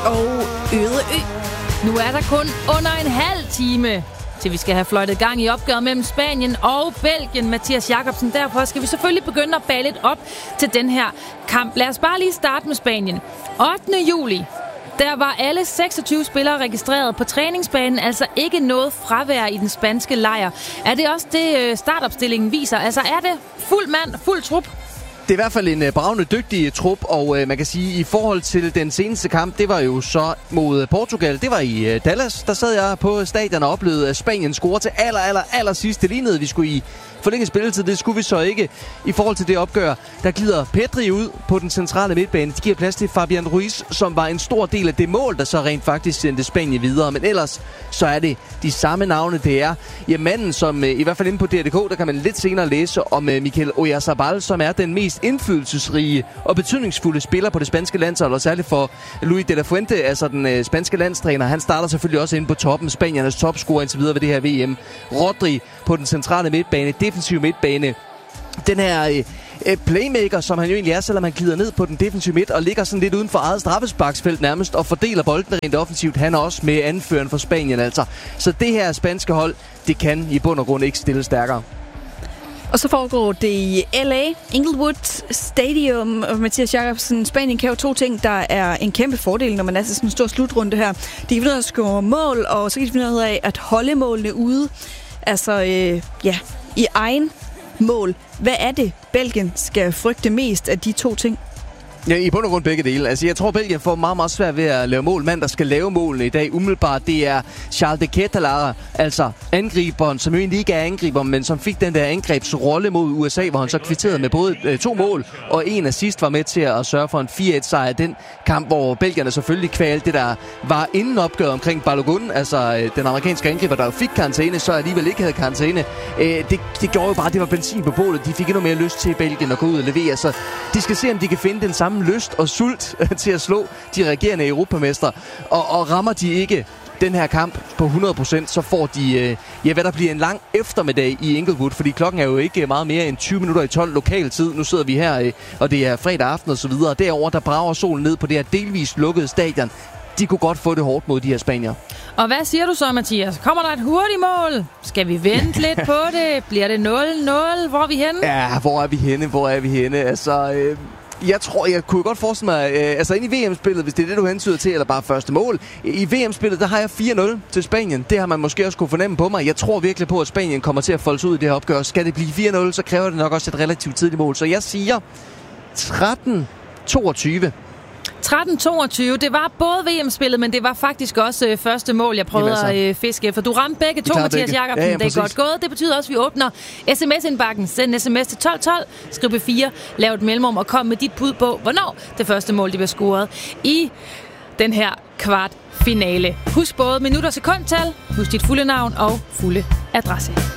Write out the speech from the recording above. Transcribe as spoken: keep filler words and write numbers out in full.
og Øde Ø. Nu er der kun under en halv time, til vi skal have fløjtet gang i opgøret mellem Spanien og Belgien, Mathias Jacobsen. Derfor skal vi selvfølgelig begynde at bage lidt op til den her kamp. Lad os bare lige starte med Spanien. ottende juli, der var alle seksogtyve spillere registreret på træningsbanen, altså ikke noget fravær i den spanske lejr. Er det også det, startopstillingen viser? Altså er det fuld mand, fuld trup? Det er i hvert fald en uh, bravende dygtig trup, og uh, man kan sige, i forhold til den seneste kamp, det var jo så mod Portugal. Det var i uh, Dallas. Der sad jeg på stadion og oplevede, at Spanien scorede til aller, aller, aller sidst. Det lignede, vi skulle i forlænge spilletid. Det skulle vi så ikke. I forhold til det opgør, der glider Pedri ud på den centrale midtbane. De giver plads til Fabian Ruiz, som var en stor del af det mål, der så rent faktisk sendte Spanien videre. Men ellers, så er det de samme navne, det er. Ja, manden, som uh, i hvert fald inde på D R K, der kan man lidt senere læse om uh, Mikel Oyarzabal, som er den mest indflydelsesrige og betydningsfulde spiller på det spanske landshold, og særligt for Luis de la Fuente, altså den øh, spanske landstræner. Han starter selvfølgelig også inde på toppen, Spaniernes topscorer indtil videre ved det her V M. Rodri på den centrale midtbane, defensive midtbane. Den her øh, playmaker, som han jo egentlig er, selvom han glider ned på den defensive midt og ligger sådan lidt uden for eget straffesparksfelt nærmest og fordeler bolden rent offensivt. Han er også med anføreren for Spanien, altså. Så det her spanske hold, det kan i bund og grund ikke stille stærkere. Og så foregår det i L A, Inglewood Stadium, og Mathias Jacobsen. Spanien kan jo to ting, der er en kæmpe fordel, når man er til sådan en stor slutrunde her. De kan finde ud af at score mål, og så kan de finde ud af at holde målene ude. Altså, øh, ja, i egen mål. Hvad er det, Belgien skal frygte mest af de to ting? Ja, i bund og grund begge dele. Altså, jeg tror, Belgien får meget, meget svært ved at lave mål. Mand, der skal lave målene i dag umiddelbart, det er Charles de Ketelaere, altså angriberen, som jo egentlig ikke er angriber, men som fik den der angrebsrolle mod U S A, hvor han så kvitterede med både øh, to mål, og en assist var med til at sørge for en fire et sejr. Den kamp, hvor belgierne selvfølgelig kvalte det, der var inden opgøret omkring Balogun, altså øh, den amerikanske angriber, der jo fik karantæne, så alligevel ikke havde karantæne. Øh, det, det gjorde jo bare, det var benzin på bålet. De fik endnu mere lyst til Belgien at gå ud og levere. Så de skal se, om de kan finde den samme lyst og sult til at slå de regerende europamestre. Og, og rammer de ikke den her kamp på hundrede procent, så får de, øh, ja, hvad der bliver en lang eftermiddag i Inglewood, fordi klokken er jo ikke meget mere end tyve minutter i tolv lokal tid. Nu sidder vi her, øh, og det er fredag aften og så videre. Derovre, der brager solen ned på det her delvist lukkede stadion. De kunne godt få det hårdt mod de her spanier. Og hvad siger du så, Mathias? Kommer der et hurtigt mål? Skal vi vente lidt på det? Bliver det nul nul? Hvor er vi henne? Ja, hvor er vi henne? Hvor er vi henne? Altså... Øh Jeg tror, jeg kunne godt forestille mig, øh, altså ind i V M-spillet, hvis det er det, du hensyder til, eller bare første mål. I V M-spillet, der har jeg fire nul til Spanien. Det har man måske også kunne fornemme på mig. Jeg tror virkelig på, at Spanien kommer til at folde sig ud i det her opgør. Skal det blive fire nul, så kræver det nok også et relativt tidligt mål. Så jeg siger tretten toogtyve. tretten toogtyve. Det var både V M-spillet, men det var faktisk også øh, første mål, jeg prøvede at øh, fiske. For du ramte begge to, Mathias Jacobsen. Ja, ja, det er godt gået. Det betyder også, at vi åbner sms-indbakken. Send sms til tolv tolv. Skriv B fire. Lav et mellemrum og kom med dit bud på, hvornår det første mål det bliver scoret i den her kvartfinale. Husk både minut- og sekundtal. Husk dit fulde navn og fulde adresse.